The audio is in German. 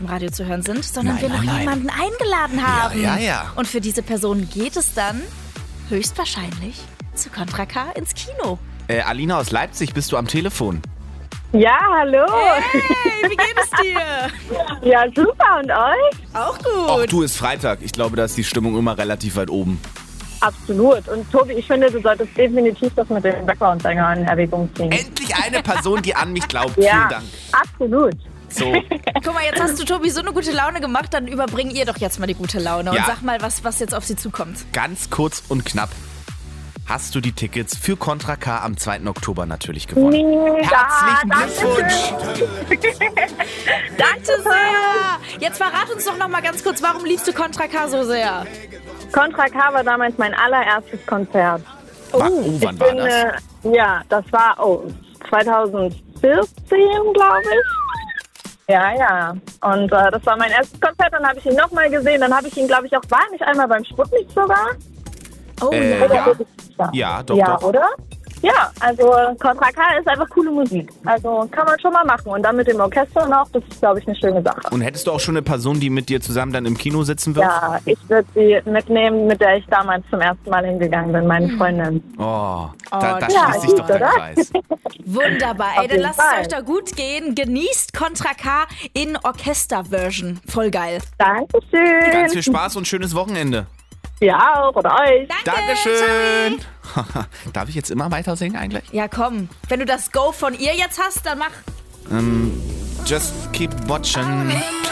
im Radio zu hören sind, sondern wir noch Nein. jemanden eingeladen haben. Ja. Und für diese Person geht es dann höchstwahrscheinlich zu Contra K ins Kino. Alina aus Leipzig, bist du am Telefon? Ja, hallo. Hey, wie geht es dir? Ja, super. Und euch? Auch gut. Auch du, ist Freitag. Ich glaube, da ist die Stimmung immer relativ weit oben. Absolut. Und Tobi, ich finde, du solltest definitiv das mit dem Background-Sänger in Erwägung ziehen. Endlich eine Person, die an mich glaubt. Ja, Vielen Dank. absolut. So, Guck mal, jetzt hast du Tobi so eine gute Laune gemacht, dann überbring ihr doch jetzt mal die gute Laune und Ja. sag mal, was jetzt auf sie zukommt. ganz kurz und knapp. Hast du die Tickets für Contra K am 2. Oktober natürlich gewonnen? Herzlichen Glückwunsch! Danke sehr. Jetzt verrat uns doch noch mal ganz kurz, warum liebst du Contra K so sehr? Contra K war damals mein allererstes Konzert. Wann war das? Ja, das war 2014, glaube ich. Ja. Und das war mein erstes Konzert. Dann habe ich ihn nochmal gesehen. Dann habe ich ihn, glaube ich, war nicht einmal beim Sputnik sogar? Oh, Ja, doch. Oder? Ja, also Contra K ist einfach coole Musik. Also kann man schon mal machen. Und dann mit dem Orchester noch, das ist, glaube ich, eine schöne Sache. Und hättest du auch schon eine Person, die mit dir zusammen dann im Kino sitzen wird? Ja, ich würde sie mitnehmen, mit der ich damals zum ersten Mal hingegangen bin, meine Freundin. Oh, da ja, schließt sich gut, doch der oder? Kreis. wunderbar. Ey, dann jeden lasst es Fall. euch da gut gehen. Genießt Contra K in Orchester-Version. Voll geil. Dankeschön. Ganz viel Spaß und schönes Wochenende. Ja, auch. Oder euch. Dankeschön. Darf ich jetzt immer weiter singen eigentlich? Ja, komm. Wenn du das Go von ihr jetzt hast, dann mach. Just keep watching.